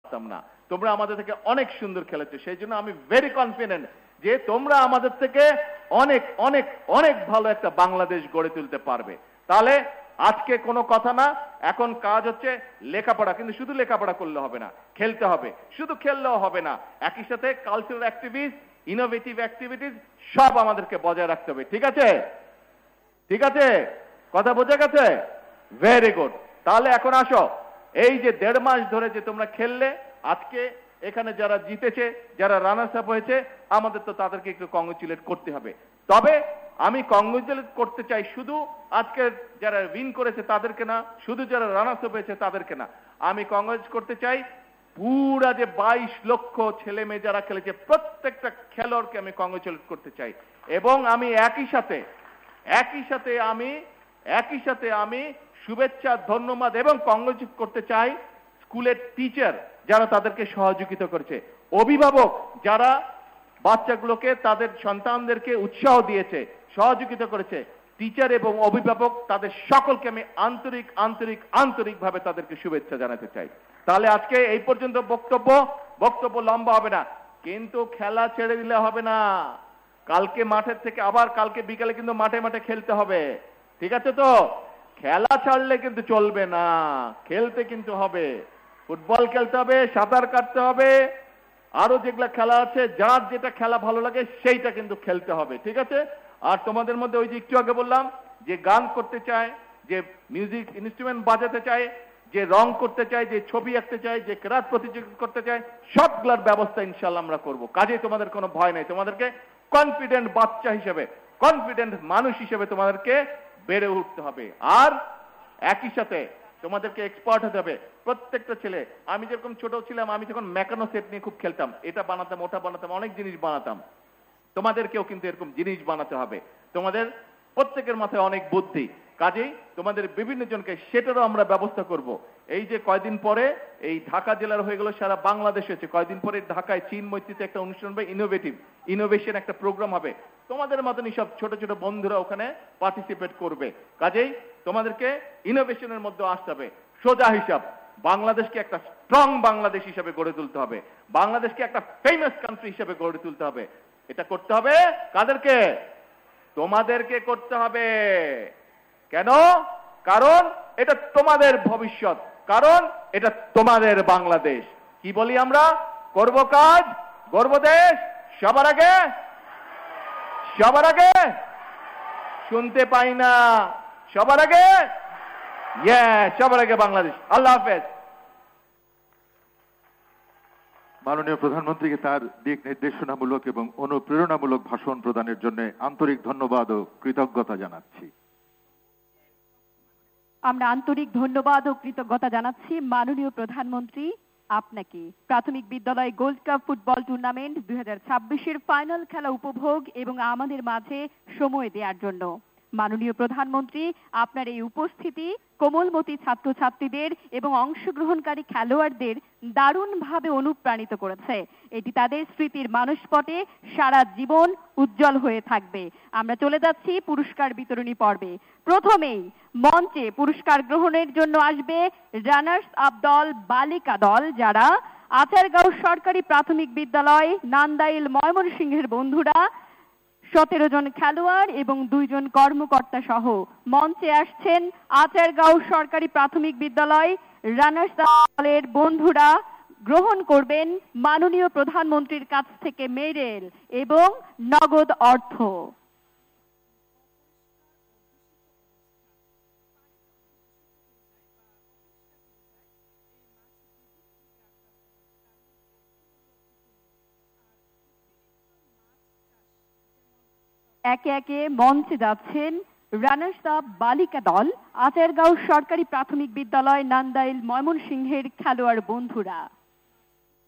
না। তোমরা আমাদের থেকে অনেক সুন্দর খেলেছো, সেই জন্য আমি ভেরি কনফিডেন্ট যে তোমরা আমাদের থেকে অনেক অনেক অনেক ভালো একটা বাংলাদেশ গড়ে তুলতে পারবে। তাহলে আজকে কোনো কথা না, এখন কাজ হচ্ছে লেখাপড়া। কিন্তু শুধু লেখাপড়া করলে হবে না, খেলতে হবে। শুধু খেললেও হবে না, একই সাথে কালচারাল অ্যাক্টিভিটিস, ইনোভেটিভ অ্যাক্টিভিটিস সব আমাদেরকে বজায় রাখতে হবে। ঠিক আছে? ঠিক আছে, কথা বোঝা গেছে? Very good. তাহলে এখন আসো, এই যে 1.5 মাস ধরে যে তোমরা খেললে, আজকে এখানে যারা জিতেছে, যারা রানার্স আপ হয়েছে, আমাদের তো তাদেরকে একটু কংগ্রেচুলেট করতে হবে। তবে আমি কংগ্রেচুলেট করতে চাই শুধু আজকে যারা উইন করেছে তাদেরকে না, শুধু যারা রানার্স আপ হয়েছে তাদেরকে না, আমি কংগ্রেচুলেট করতে চাই পুরা যে 22 লক্ষ ছেলে মেয়ে যারা খেলেছে প্রত্যেকটা খেলোয়াড়কে আমি কংগ্রেচুলেট করতে চাই। এবং আমি একই সাথে আমি শুভেচ্ছা, ধন্যবাদ এবং কংগ্রেচুলেট করতে চাই স্কুলের টিচার যারা তাদেরকে সহযোগিতা করেছে, অভিভাবক যারা বাচ্চাগুলোকে, তাদের সন্তানদেরকে উৎসাহ দিয়েছে, সহযোগিতা করেছে, টিচার এবং অভিভাবক তাদের সকলকে আমি আন্তরিকভাবে তাদেরকে শুভেচ্ছা জানাতে চাই। তাহলে আজকে এই পর্যন্ত বক্তব্য লম্বা হবে না, কিন্তু খেলা ছেড়ে দিলে হবে না। কালকে মাঠের থেকে আবার কালকে বিকালে কিন্তু মাঠে খেলতে হবে। ঠিক আছে তো? খেলা ছাড়লে কিন্তু চলবে না, খেলতে কিন্তু হবে। ফুটবল খেলতে হবে, সাঁতার কাটতে হবে, আরো যেগুলা খেলা আছে, যার যেটা খেলা ভালো লাগে সেইটা কিন্তু খেলতে হবে। ঠিক আছে? আর তোমাদের মধ্যে ওই যে একটু আগে বললাম যে গান করতে চায়, যে মিউজিক ইনস্ট্রুমেন্ট বাজাতে চায়, যে রং করতে চায়, যে ছবি আঁকতে চায়, যে ক্রাফট প্রতিযোগিতা করতে চায়, সবগুলোর ব্যবস্থা ইনশাআল্লাহ আমরা করব। কাজে তোমাদের কোনো ভয় নাই। তোমাদেরকে কনফিডেন্ট বাচ্চা হিসেবে, কনফিডেন্ট মানুষ হিসেবে তোমাদেরকে বেড়ে উঠতে হবে। আর একই সাথে তোমাদেরকে এক্সপার্ট হতে হবে। প্রত্যেকটা ছেলে, আমি যেরকম ছোট ছিলাম, আমি যখন মেকানো সেট নিয়ে খুব খেলতাম, এটা বানাতাম, ওটা বানাতাম, অনেক জিনিস বানাতাম। তোমাদেরকেও কিন্তু এরকম জিনিস বানাতে হবে। তোমাদের প্রত্যেকের মাথায় অনেক বুদ্ধি, কাজেই তোমাদের বিভিন্ন জনকে সেটারও আমরা ব্যবস্থা করব। এই যে কয়দিন পরে এই ঢাকা জেলার হয়ে গেল, সারা বাংলাদেশ হয়েছে, কয়দিন পরে ঢাকায় চিনমৈত্রীতে একটা অনুষ্ঠান হবে, ইনোভেশন একটা প্রোগ্রাম হবে। তোমাদের মতনই সব ছোট ছোট বন্ধুরা ওখানে পার্টিসিপেট করবে। কাজেই তোমাদেরকে ইনোভেশনের মধ্যে আসতে হবে। সোজা হিসাব, বাংলাদেশকে একটা স্ট্রং বাংলাদেশ হিসেবে গড়ে তুলতে হবে, বাংলাদেশকে একটা ফেমাস কান্ট্রি হিসেবে গড়ে তুলতে হবে। এটা করতে হবে কাদেরকে? তোমাদেরকে করতে হবে। কেন? কারণ এটা তোমাদের ভবিষ্যৎ, কারণ এটা তোমাদের বাংলাদেশ। কি বলি আমরা? করব কাজ, গর্ব দেশ, সবার আগে শুনতে পাই না, সবার আগে বাংলাদেশ। আল্লাহ হাফেজ। মাননীয় প্রধানমন্ত্রীকে তার দিক নির্দেশনামূলক এবং অনুপ্রেরণামূলক ভাষণ প্রদানের জন্য আন্তরিক ধন্যবাদ ও কৃতজ্ঞতা জানাচ্ছি। আমরা আন্তরিক ধন্যবাদ ও কৃতজ্ঞতা জানাচ্ছি মাননীয় প্রধানমন্ত্রী আপনাকে। প্রাথমিক বিদ্যালয় gold cup football tournament 2026-এর final খেলা উপভোগ এবং আমাদের মাঝে সময় দেওয়ার জন্য। মাননীয় প্রধানমন্ত্রী, আপনার এই উপস্থিতি কোমলমতি ছাত্রছাত্রীদের এবং অংশগ্রহণকারী খেলোয়াড়দের দারুণভাবে অনুপ্রাণিত করেছে। এটি তাদের স্মৃতির মানসপটে সারা জীবন উজ্জ্বল হয়ে থাকবে। আমরা চলে যাচ্ছি পুরস্কার বিতরণী পর্বে। প্রথমেই মঞ্চে পুরস্কার গ্রহণের জন্য আসবে রানার্স আপ দল বালিকা দল, যারা আচারগাঁও সরকারি প্রাথমিক বিদ্যালয় নান্দাইল ময়মনসিংহের বন্ধুরা 17 জন খেলোয়াড় এবং 2 জন কর্মকর্তা সহ মঞ্চে আসছেন আচারগাঁও সরকারি প্রাথমিক বিদ্যালয় রানার্স দলের বন্ধুরা। গ্রহণ করবেন মাননীয় প্রধানমন্ত্রীর কাছ থেকে মেডেল এবং নগদ অর্থ। একে একে মঞ্চে যাচ্ছেন রানার্স আপ বালিকা দল আচারগাঁও সরকারি প্রাথমিক বিদ্যালয় নান্দাইল ময়মনসিংহের খেলোয়াড় বন্ধুরা।